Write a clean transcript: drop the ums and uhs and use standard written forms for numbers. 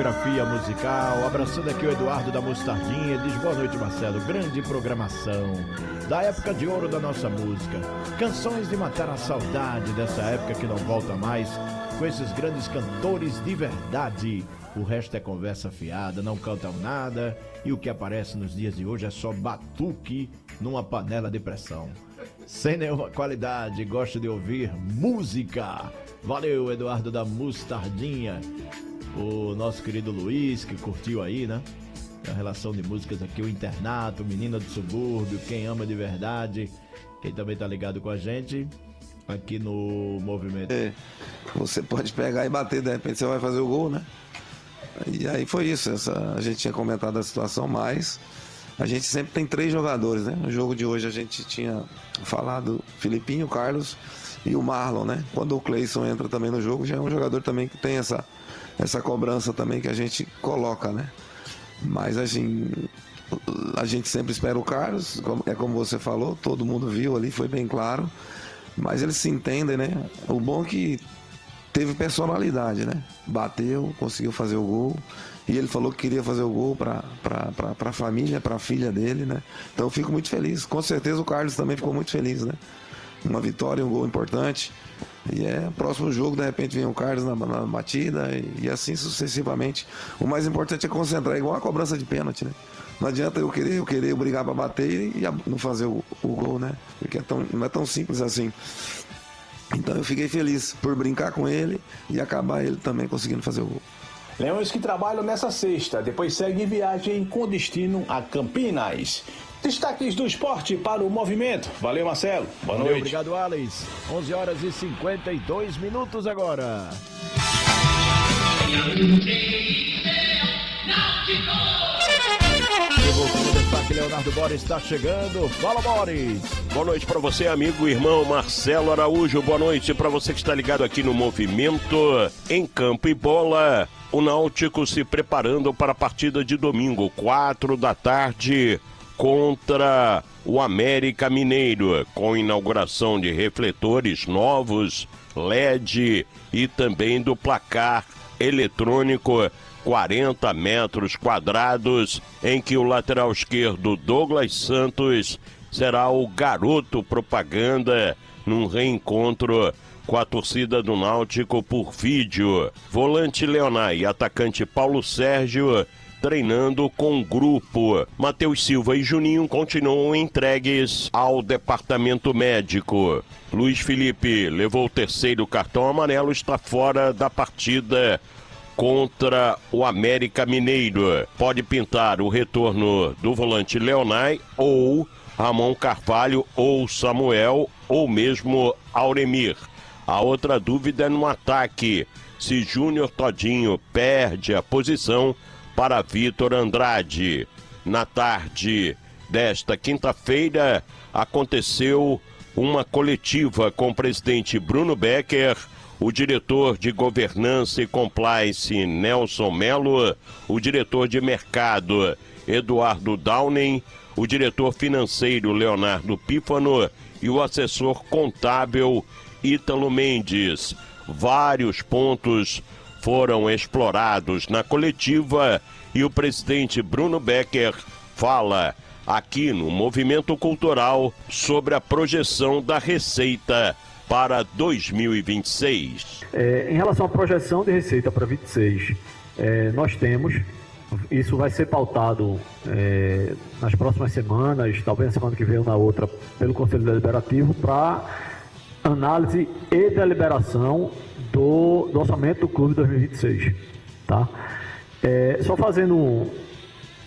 biografia musical. Abraçando aqui o Eduardo da Mostardinha. Diz boa noite, Marcelo. Grande programação da época de ouro da nossa música. Canções de matar a saudade dessa época que não volta mais, com esses grandes cantores de verdade. O resto é conversa fiada, não cantam nada, e o que aparece nos dias de hoje é só batuque numa panela de pressão. Sem nenhuma qualidade, gosto de ouvir música. Valeu, Eduardo da Mostardinha. O nosso querido Luiz, que curtiu aí, né? A relação de músicas aqui, o Internato, Menina do Subúrbio, Quem Ama de Verdade. Quem também tá ligado com a gente aqui no Movimento. Você pode pegar e bater, de repente você vai fazer o gol, né? E aí foi isso, a gente tinha comentado a situação, mas a gente sempre tem 3 jogadores, né? No jogo de hoje a gente tinha falado Filipinho, Carlos e o Marlon, né? Quando o Cleison entra também no jogo, já é um jogador também que tem essa cobrança também que a gente coloca, né? Mas assim, a gente sempre espera o Carlos, é como você falou, todo mundo viu ali, foi bem claro, mas eles se entendem, né? O bom é que teve personalidade, né? Bateu, conseguiu fazer o gol. E ele falou que queria fazer o gol para a família, para a filha dele, né? Então eu fico muito feliz. Com certeza o Carlos também ficou muito feliz, né? Uma vitória, um gol importante. E próximo jogo, de repente, vem o Carlos na batida e assim sucessivamente. O mais importante é concentrar, igual a cobrança de pênalti, né? Não adianta eu querer brigar para bater e não fazer o gol, né? Porque não é tão simples assim. Então eu fiquei feliz por brincar com ele e acabar ele também conseguindo fazer o gol. Leões que trabalham nessa sexta, depois segue viagem com destino a Campinas. Destaques do esporte para o movimento. Valeu, Marcelo. Boa noite. Obrigado, Alex. 11 horas e 52 minutos agora. O destaque Leonardo Boris está chegando. Fala, Boris. Boa noite para você, amigo, irmão Marcelo Araújo. Boa noite para você que está ligado aqui no Movimento. Em campo e bola, o Náutico se preparando para a partida de domingo, 4 da tarde, contra o América Mineiro, com inauguração de refletores novos, LED e também do placar eletrônico, 40 metros quadrados, em que o lateral esquerdo Douglas Santos será o garoto propaganda num reencontro com a torcida do Náutico por vídeo. Volante Leonai e atacante Paulo Sérgio treinando com o grupo. Matheus Silva e Juninho continuam entregues ao departamento médico. Luiz Felipe levou o 3º cartão amarelo, está fora da partida contra o América Mineiro. Pode pintar o retorno do volante Leonai ou Ramon Carvalho ou Samuel ou mesmo Auremir. A outra dúvida é no ataque, se Júnior Todinho perde a posição para Vitor Andrade. Na tarde desta quinta-feira aconteceu uma coletiva com o presidente Bruno Becker, o diretor de Governança e Compliance Nelson Melo, o diretor de Mercado Eduardo Downing, o diretor financeiro Leonardo Pífano e o assessor contábil Ítalo Mendes. Vários pontos foram explorados na coletiva e o presidente Bruno Becker fala aqui no Movimento Cultural sobre a projeção da receita para 2026. Em relação à projeção de receita para 2026, nós temos, isso vai ser pautado nas próximas semanas, talvez na semana que vem ou na outra, pelo Conselho Deliberativo, para análise e deliberação do orçamento do clube 2026, tá? Só fazendo